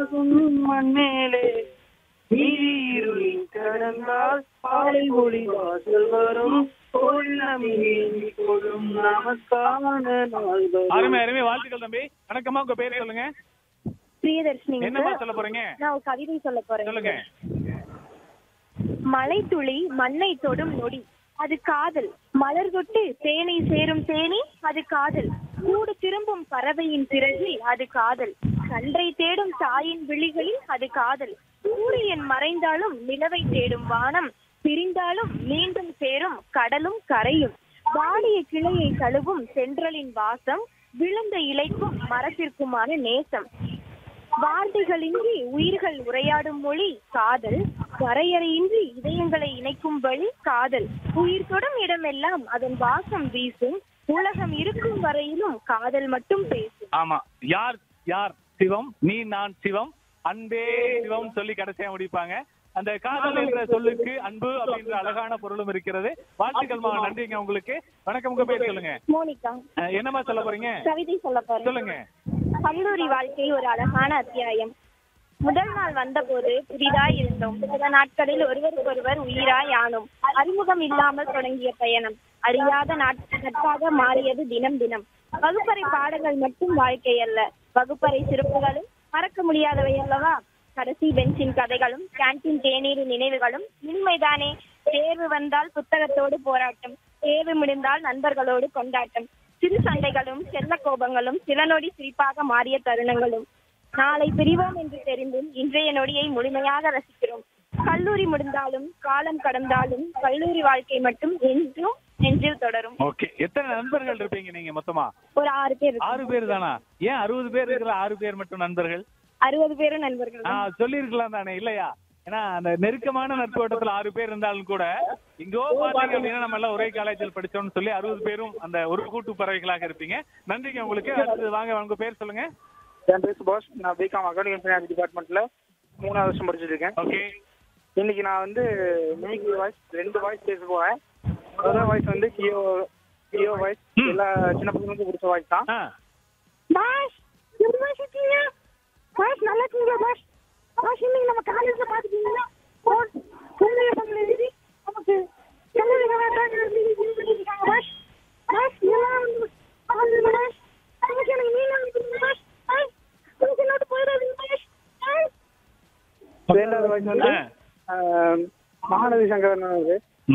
உருவாகும் மண்மேலே நீரிருளின் கடந்தால் பாலை ஒளி வாசல் வரும் அருமை அருமை வாழ்த்துக்கள் தம்பி. வணக்கம்மா, உங்க பேர் சொல்லுங்க. பிரியதர்ஷினி. என்னமா சொல்ல போறீங்க? நான் ஒரு கவிதை சொல்ல போறேன். சொல்லுங்க. மலை துளி மண்ணை தொடும் நொடி அது காதல், மலர் தொட்டு தேனை சேரும் தேனி அது காதல், கூடு திரும்பும் பறவையின் பிறகில் அது காதல், கன்றை தேடும் தாயின் விழிகளில் அது காதல், சூரியன் மறைந்தாலும் நிலவை தேடும் வானம், பிரிந்தாலும் மீண்டும் சேரும் கடலும் கரையும், வாடிய கிளையை தழுவும் சென்றலின் வாசம், விழுந்த இலைக்கும் மரத்திற்குமான நேசம், வார்த்தைகளின்றி உயிர்கள் உரையாடும் மொழி காதல், வரையறையின்றி இதயங்களை இணைக்கும் வழி காதல், உயிர் தொடும் இடமெல்லாம் அதன் வாசம் வீசும், உலகம் இருக்கும் வரையிலும் காதல் மட்டும் பேசும். ஆமா, யார் யார் சிவம், நீ நான் சிவம், அன்பே சிவம் சொல்லி கடைசியா முடிப்பாங்க. அந்த காதல் என்ற சொல்லுக்கு அன்பு அப்படின்ற அழகான பொருளும் இருக்கிறது. வாழ்த்துக்கள் மா, நன்றிங்க உங்களுக்கு. வணக்கம், உங்க பேர் சொல்லுங்க. மோனிகா. என்னமா சொல்ல போறீங்க? கவிதை சொல்ல போறேன். சொல்லுங்க. கல்லூரி வாழ்க்கை ஒரு அழகான அத்தியாயம். முதல் நாள் வந்தபோது புதிதாய் இருந்தோம், சில நாட்களில் ஒருவருக்கொருவர் உயிராய் ஆனோம், அறிமுகம் இல்லாமல் தொடங்கிய பயணம் அறியாத நட்பாக மாறியது தினம் தினம். வகுப்பறை பாடங்கள் மட்டும் வாழ்க்கை அல்ல, வகுப்பறை சிறப்புகளும் மறக்க முடியாதவை அல்லவா. கடைசி பெஞ்சின் கதைகளும் கேன்டீன் தேநீரின் நினைவுகளும் இனிமைதானே. தேர்வு வந்தால் புத்தகத்தோடு போராட்டம், தேர்வு முடிந்தால் நண்பர்களோடு கொண்டாட்டம், சிறு சண்டைகளும் செல்ல கோபங்களும் சில நொடி சிரிப்பாக மாறிய தருணங்களும். நாளை பிரிவோம் என்று தெரிந்தும் இன்றைய நொடியை முழுமையாக ரசிக்கிறோம். கல்லூரி முடிந்தாலும் காலம் கடந்தாலும் கல்லூரி வாழ்க்கை மட்டும் என்றும் நெஞ்சில் தொடரும். ஓகே, எத்தனை நண்பர்கள் இருப்பீங்க நீங்க மொத்தமா? ஒரு 6 பேர். 6 பேர் தானா? ஏன் 60 பேர் இருக்கிற 6 பேர் மட்டும் நண்பர்கள்? 60 பேரும் நண்பர்கள். சொல்லி இருக்கலாம் தானே, இல்லையா? ஏன்னா அந்த நெருக்கமான நட்போட்டத்துல 6 பேர் இருந்தாலும் கூட இங்கோ பாத்தீங்க அப்படின்னா நம்ம எல்லாம் ஒரே காலேஜில் படிச்சோம்னு சொல்லி 60 பேரும் அந்த ஒரு கூட்டு பறவைகளாக இருப்பீங்க. நன்றிங்க உங்களுக்கு. அடுத்து வாங்க, உங்க பேர் சொல்லுங்க. என் பேர் சுபாஷ். நான் பிகாம் அக்கௌண்டிங் ஃபைனான்ஸ் டிபார்ட்மெண்ட்ல 3வது வருஷம் படிச்சுட்டு இருக்கேன். ஓகே, இன்னைக்கு நான் வந்து மிமிக்ரி வாய்ஸ் 2 வாய்ஸ் பேச போறேன். முதல் வாய்ஸ் வந்து கியோ வாய்ஸ், எல்லா சின்ன பசங்களுக்கு பிடிச்ச வாய்ஸ் தான். பாஷ், எப்படி இருக்கீங்க? பாஷ், நல்லா இருக்கீங்க பாஷ்? பாஷ், இன்னைக்கு நம்ம காலேஜ்ல பாத்துட்டீங்கன்னா பொங்கல் பொங்கல் எழுதி நமக்கு கல்லூரி கலாச்சாரம் எழுதிருக்காங்க பாஷ். பாஷ், எல்லாம் வந்து பாஷ், எனக்கு மீன் அனுப்பிடுங்க பாஷ். பாஷ், கொஞ்சம் நாட்டு போயிடாதீங்க பாஷ். ரெண்டாவது வாய்ஸ் வந்து மகாநதி சங்கரன் அவரு.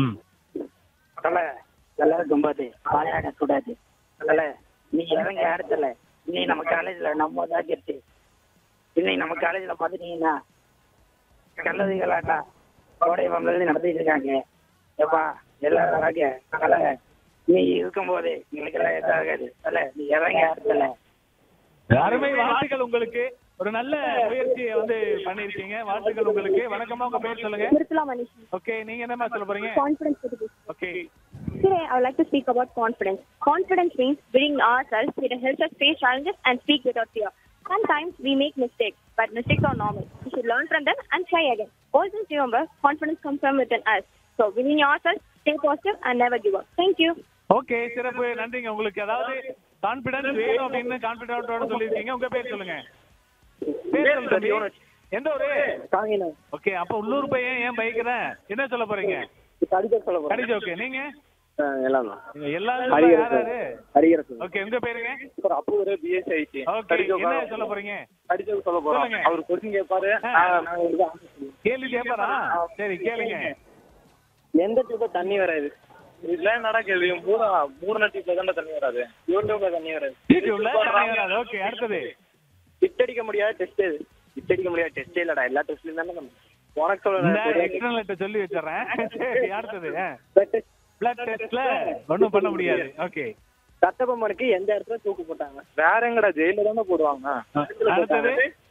தல எல்லாருக்கும் பாத்து வாயாட கூடாது. தல நீ இறங்க இடத்துல நீ நம்ம காலேஜ்ல நம்ம தான் கெட்டு. இன்னைக்கு நம்ம காலேஜ்ல பாத்துட்டீங்கன்னா கல்லூரி கலாட்டா கோடை பொங்கல் நடத்திட்டு இருக்காங்க. எப்பா எல்லாரும் தல நீ இருக்கும் போது எங்களுக்கு எல்லாம் எதாகாது. தல நீ இறங்க இடத்துல. அருமை, வாழ்த்துக்கள் உங்களுக்கு. ஒரு நல்ல முயற்சியை வந்து பண்ணிருக்கீங்க. வாழ்த்துக்கள் உங்களுக்கு. வணக்கமா, உங்க பேர் சொல்லுங்க. ஓகே, நீங்க என்னமா சொல்ல போறீங்க? Confidence. Okay. Today, I would like to speak about confidence. Confidence means believing ourselves. It helps us face challenges and speak without fear. Sometimes we make mistakes, but mistakes are normal. We should learn from them and try again. Always remember, confidence comes from within us. So, believe in yourself, stay positive, and never give up. Thank you. Okay, சிறப்பு, நன்றிங்க உங்களுக்கு. அதாவது confidence வேணும் அப்படின்னு கான்பிடன்ட்டோட சொல்லியிருக்கீங்க. உங்க பேர் சொல்லுங்க. பேர் சொல்லுங்க. எந்த ஊரு? ஓகே, அப்ப உள்ளூர் பையன் ஏன் பைக்கிறேன், என்ன சொல்ல போறீங்க? கடிஜ. ஓகே, நீங்க? ஓகே, உங்க பேருங்க? என்ன சொல்ல போறீங்க? அவர் கொஸ்டின் கேட்பாரு, கேள்வி கேட்பாரா? சரி, கேளுங்க. எந்த டியூப்ல தண்ணி வராது? இதுல என்னடா கேள்வி? மூணு டியூப்ல தான் தண்ணி வராது. யூடியூப்ல தண்ணி வராது. ஓகே, அடுத்தது. இட்டடிக்க முடியாத டெஸ்ட் எது? இட்டடிக்க முடியாத டெஸ்டே இல்லடா, எல்லா டெஸ்ட்லயும் தானே. உனக்கு சொல்ல சொல்லி வச்சிடறேன். சரி, அடுத்தது. பிளட் டெஸ்ட்ல ஒண்ணும் பண்ண முடியாது. ஓகே. கட்டபொம்மனுக்கு எந்த இடத்துல தூக்கு போட்டாங்க? வேற எங்கடா, ஜெயில தானே போடுவாங்க. அடுத்தது